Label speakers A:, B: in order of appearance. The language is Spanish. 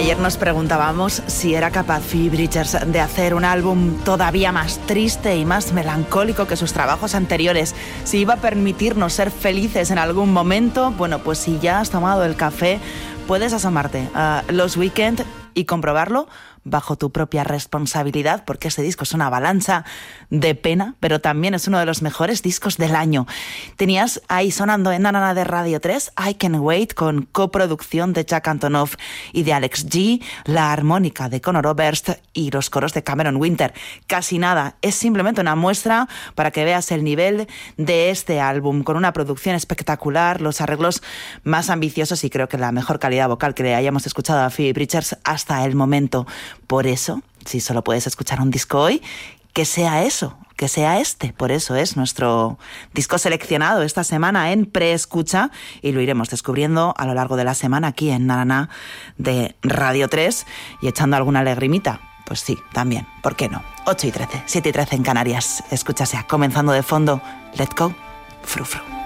A: Ayer nos preguntábamos si era capaz Phoebe Bridgers de hacer un álbum todavía más triste y más melancólico que sus trabajos anteriores, si iba a permitirnos ser felices en algún momento. Bueno, pues si ya has tomado el café, puedes asomarte a Los Weeknd y comprobarlo bajo tu propia responsabilidad, porque este disco es una avalancha de pena, pero también es uno de los mejores discos del año. Tenías ahí sonando en Nanana de Radio 3 I Can Wait, con coproducción de Jack Antonoff y de Alex G, la armónica de Conor Oberst y los coros de Cameron Winter. Casi nada, es simplemente una muestra para que veas el nivel de este álbum, con una producción espectacular, los arreglos más ambiciosos y creo que la mejor calidad vocal que le hayamos escuchado a Phoebe Bridgers hasta el momento. Por eso, si solo puedes escuchar un disco hoy, que sea eso, que sea este. Por eso es nuestro disco seleccionado esta semana en Preescucha y lo iremos descubriendo a lo largo de la semana aquí en Nananá de Radio 3 y echando alguna lagrimita. Pues sí, también, ¿por qué no? 8:13, 7:13 en Canarias. Escúchase, comenzando de fondo, Let Go, Fru Fru.